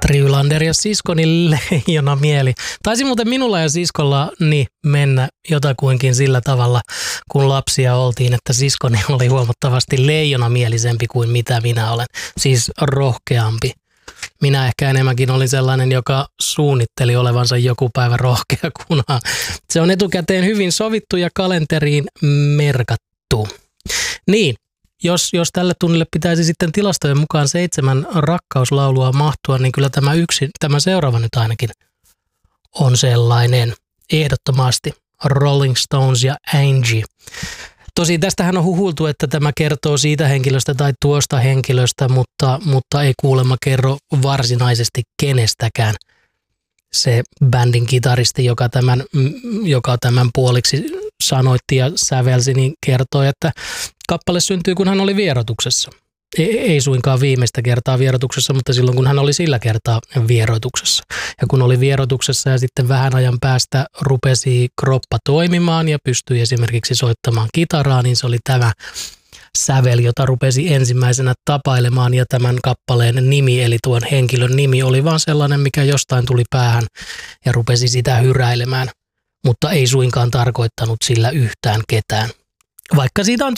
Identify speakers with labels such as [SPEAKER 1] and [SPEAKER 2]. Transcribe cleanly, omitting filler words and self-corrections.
[SPEAKER 1] Katri Ylander ja siskoni Leijona mieli. Taisi muuten minulla ja siskollani mennä jotakuinkin sillä tavalla, kun lapsia oltiin, että siskoni oli huomattavasti leijonamielisempi kuin mitä minä olen. Siis rohkeampi. Minä ehkä enemmänkin olin sellainen, joka suunnitteli olevansa joku päivä rohkea, kunhan se on etukäteen hyvin sovittu ja kalenteriin merkattu. Niin. Jos tälle tunnille pitäisi sitten tilastojen mukaan 7 rakkauslaulua mahtua, niin kyllä tämä seuraava nyt ainakin on sellainen ehdottomasti. Rolling Stones ja Angie. Tosin tästähän on huhuiltu, että tämä kertoo siitä henkilöstä tai tuosta henkilöstä, mutta ei kuulemma kerro varsinaisesti kenestäkään. Se bändin kitaristi, joka tämän puoliksi sanoitti ja sävelsi, niin kertoi, että kappale syntyi, kun hän oli vieroituksessa. Ei suinkaan viimeistä kertaa vieroituksessa, mutta silloin, kun hän oli sillä kertaa vieroituksessa. Ja kun oli vieroituksessa ja sitten vähän ajan päästä rupesi kroppa toimimaan ja pystyi esimerkiksi soittamaan kitaraa, niin se oli tämä sävel, jota rupesi ensimmäisenä tapailemaan, ja tämän kappaleen nimi, eli tuon henkilön nimi, oli vaan sellainen, mikä jostain tuli päähän ja rupesi sitä hyräilemään, mutta ei suinkaan tarkoittanut sillä yhtään ketään. Vaikka siitä on